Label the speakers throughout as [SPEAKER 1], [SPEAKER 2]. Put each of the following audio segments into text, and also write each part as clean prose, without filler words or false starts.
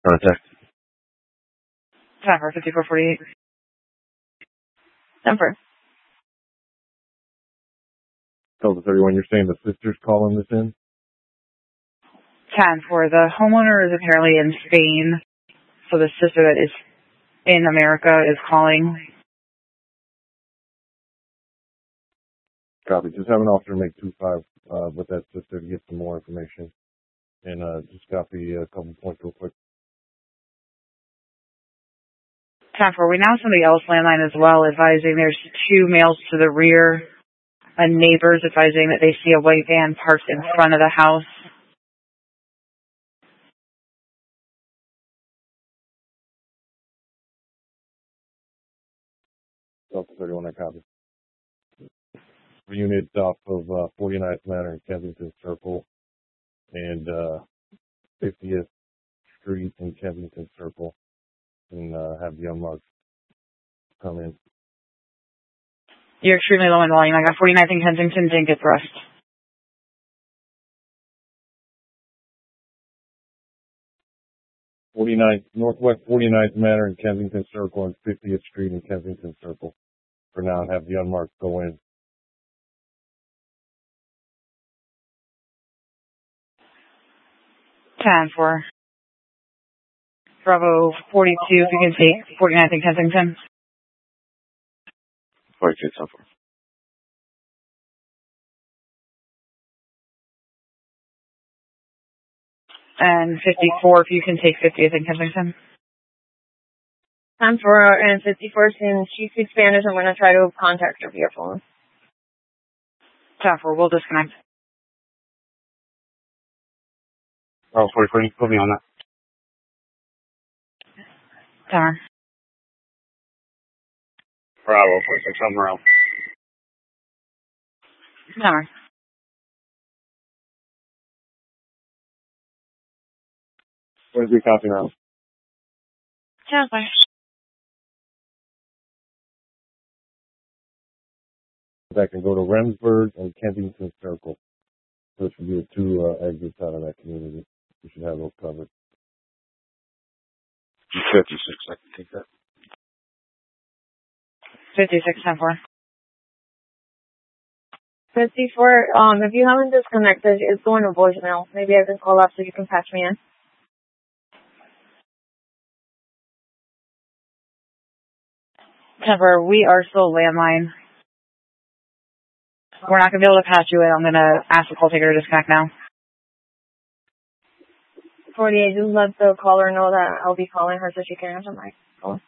[SPEAKER 1] Contact.
[SPEAKER 2] Trapper 5448. Number.
[SPEAKER 1] Delta 31, you're saying the sister's calling this in?
[SPEAKER 2] 10-4. The homeowner is apparently in Spain, so the sister that is in America is calling.
[SPEAKER 1] Copy. Just have an officer make 2-5 with that sister to get some more information. And just copy a couple points real quick.
[SPEAKER 2] 10-4. We now have somebody else landline as well, advising there's 2 males to the rear. A neighbor's advising that they see a white van parked in front of the house.
[SPEAKER 1] Delta 31, I copy. Unit off of 49th Manor in Kensington Circle and 50th Street in Kensington Circle, and have the unmarked come in.
[SPEAKER 2] You're extremely low in volume. I got 49th in Kensington, didn't get thrust.
[SPEAKER 1] 49th, Northwest 49th Manor in Kensington Circle and 50th Street in Kensington Circle. For now, have the unmarked go in.
[SPEAKER 2] 10-4. Bravo 42, if you can see 49th in Kensington.
[SPEAKER 1] 42, 10-4.
[SPEAKER 2] And 54, if you can take 50th in Kensington.
[SPEAKER 3] 10-4 and 54, since she speaks Spanish, I'm going to try to contact her via phone.
[SPEAKER 2] 10-4, we'll disconnect.
[SPEAKER 1] Oh, 44, put me on that.
[SPEAKER 2] 10.
[SPEAKER 1] Bravo, 46, somewhere else.
[SPEAKER 2] 10.
[SPEAKER 1] Where's your copy now?
[SPEAKER 2] 10.
[SPEAKER 1] That can go to Remsburg and Kensington Circle. So it should be the 2 exits out of that community. You should have those covered. 56, I can take that.
[SPEAKER 2] 56, 10-4.
[SPEAKER 3] 54, if you haven't disconnected, it's going to voicemail. Maybe I can call up so you can patch me in.
[SPEAKER 2] 10-4, we are still landline. We're not going to be able to patch you in. I'm going to ask the call taker to disconnect now.
[SPEAKER 3] 48, just let the caller know that I'll be calling her so she can answer my phone.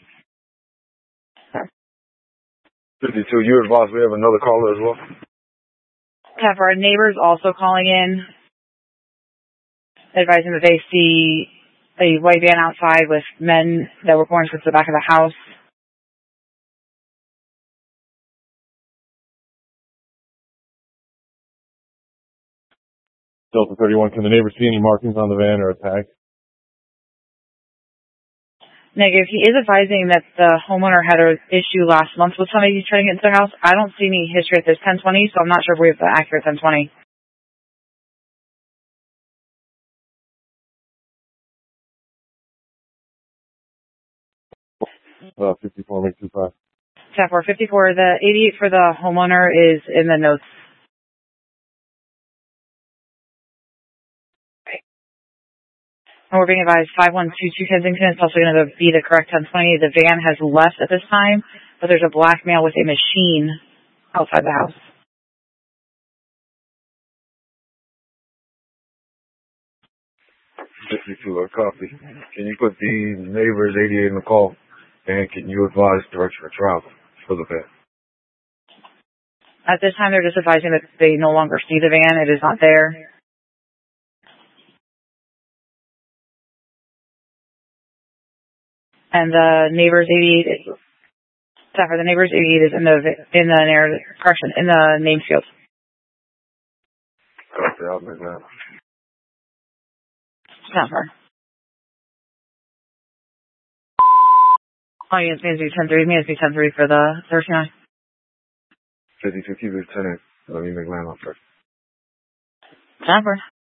[SPEAKER 1] 52, you advised we have another caller as well?
[SPEAKER 2] 10-4, our neighbor's also calling in, advising that they see a white van outside with men that were going towards the back of the house.
[SPEAKER 1] Delta 31, can the neighbor see any markings on the van or a tag?
[SPEAKER 2] Negative. He is advising that the homeowner had an issue last month with somebody trying to get into their house. I don't see any history at this 1020, so I'm not sure if we have the accurate 1020.
[SPEAKER 1] 54, make 25.
[SPEAKER 2] 10-4, 54. The 88 for the homeowner is in the notes. And we're being advised 5122 Kensington is also going to be the correct 1020. The van has left at this time, but there's a black male with a machine outside the house.
[SPEAKER 1] Copy. Can you put the neighbor's 88 in the call? And can you advise direction of travel for the van?
[SPEAKER 2] At this time, they're just advising that they no longer see the van. It is not there. And the neighbor's 88 is, sorry, the neighbor's 88 is in the name field.
[SPEAKER 1] Okay, I'll make that.
[SPEAKER 2] Number. Oh, units may be 10-3. May be 10-3 for the 39.
[SPEAKER 1] 52, keep it 10. Let me make land on first.
[SPEAKER 2] Number.